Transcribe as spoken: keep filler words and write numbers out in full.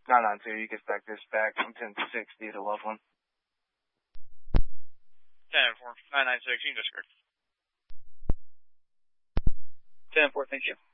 nine nine two, you get back dispatch from ten sixty to loved one. ten four, nine nine six, you can discard. ten four, thank you.